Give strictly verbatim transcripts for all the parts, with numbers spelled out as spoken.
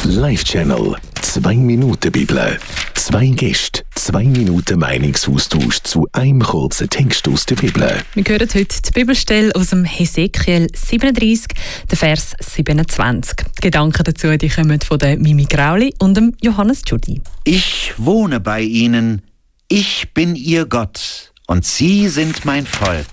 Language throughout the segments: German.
Live-Channel. Zwei Minuten Bibel. Zwei Gäste, zwei Minuten Meinungsaustausch zu einem kurzen Text aus der Bibel. Wir hören heute die Bibelstelle aus dem Hesekiel siebenunddreißig, der Vers siebenundzwanzig. Die Gedanken dazu die kommen von der Mimi Grauli und dem Johannes Giudi. Ich wohne bei ihnen, ich bin ihr Gott und sie sind mein Volk.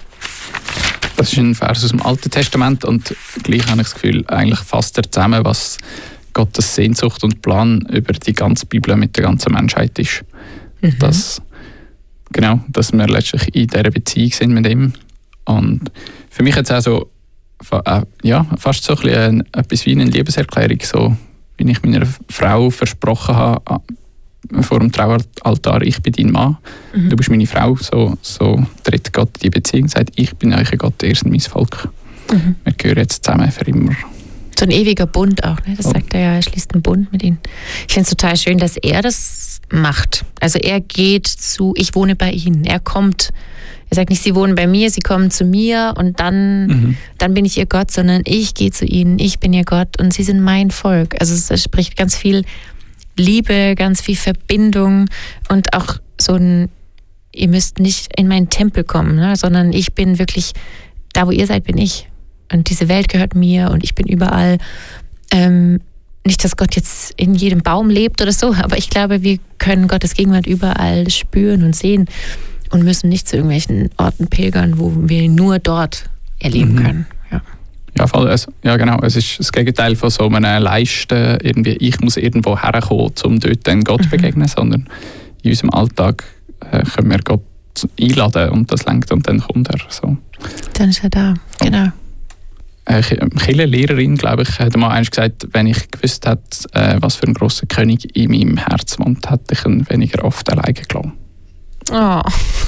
Das ist ein Vers aus dem Alten Testament und gleich habe ich das Gefühl, eigentlich fasst er zusammen, was Gottes Sehnsucht und Plan über die ganze Bibel mit der ganzen Menschheit ist. Mhm. Dass, genau, dass wir letztlich in dieser Beziehung sind mit ihm. Und für mich jetzt auch so, äh, ja, fast so ein bisschen etwas wie eine Liebeserklärung, so wie ich meiner Frau versprochen habe, vor dem Traualtar, ich bin dein Mann, mhm. du bist meine Frau, so, so tritt Gott in die Beziehung und sagt, ich bin euer Gott, ihr seid mein Volk. Mhm. Wir gehören jetzt zusammen für immer. So ein ewiger Bund auch, ne? Das oh. sagt er ja, er schließt einen Bund mit ihnen. Ich finde es total schön, dass er das macht. Also er geht zu, ich wohne bei ihnen, er kommt, er sagt nicht, sie wohnen bei mir, sie kommen zu mir und dann, mhm. dann bin ich ihr Gott, sondern ich gehe zu ihnen, ich bin ihr Gott und sie sind mein Volk. Also es spricht ganz viel Liebe, ganz viel Verbindung und auch so ein, ihr müsst nicht in meinen Tempel kommen, ne, sondern ich bin wirklich, da wo ihr seid, bin ich. Und diese Welt gehört mir und ich bin überall. Ähm, nicht, dass Gott jetzt in jedem Baum lebt oder so, aber ich glaube, wir können Gottes Gegenwart überall spüren und sehen und müssen nicht zu irgendwelchen Orten pilgern, wo wir ihn nur dort erleben mhm. können. Ja. Ja, voll. Es, ja, genau. Es ist das Gegenteil von so einem Leisten, irgendwie, ich muss irgendwo herkommen, um dort dann Gott zu mhm. begegnen, sondern in unserem Alltag äh, können wir Gott einladen und das lenkt und dann kommt er. So. Dann ist er da, genau. Eine Kirchenlehrerin, glaube ich, hat mal einmal gesagt, wenn ich gewusst hätte, äh, was für ein grosser König in meinem Herz wohnt, hätte ich ihn weniger oft alleine gelassen. Oh,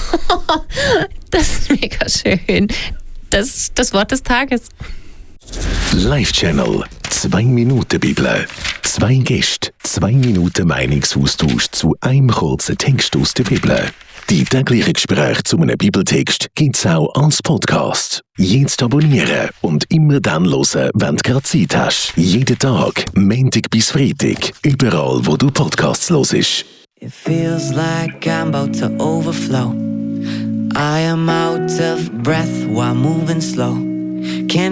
das ist mega schön. Das das Wort des Tages. Live-Channel. Zwei Minuten Bibel. Zwei Gäste, zwei Minuten Meinungsaustausch zu einem kurzen Text aus der Bibel. Die täglichen Gespräche zu einem Bibeltext gibt es auch als Podcast. Jetzt abonnieren und immer dann hören, wenn du gerade Zeit hast. Jeden Tag, Montag bis Freitag, überall wo du Podcasts hörst. It feels like I'm about to overflow. I am out of breath while moving slow. Can't